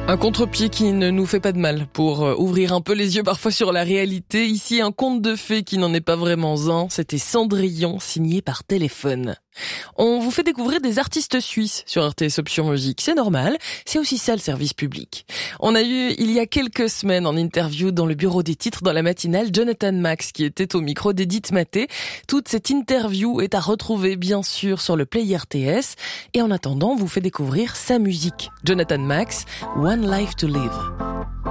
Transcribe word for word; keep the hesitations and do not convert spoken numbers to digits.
Un contre-pied qui ne nous fait pas de mal pour euh, ouvrir un peu les yeux parfois sur la réalité. Ici, un conte de fées qui n'en est pas vraiment un. C'était Cendrillon, signé par Téléphone. On vous fait découvrir des artistes suisses sur R T S Option Musique. C'est normal, c'est aussi ça le service public. On a eu, il y a quelques semaines, en interview dans le bureau des titres dans la matinale, Jonathan Max qui était au micro d'Edith Maté. Toute cette interview est à retrouver bien sûr sur le Play R T S. Et en attendant, on vous fait découvrir sa musique. Jonathan Max, One Life to Live.